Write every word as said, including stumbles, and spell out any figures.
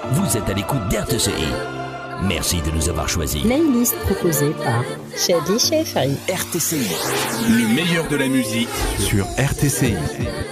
Vous êtes à l'écoute d'R T C I. Merci de nous avoir choisis. Playlist proposée par Shadi Shefari. R T C I. Le meilleur de la musique sur R T C I.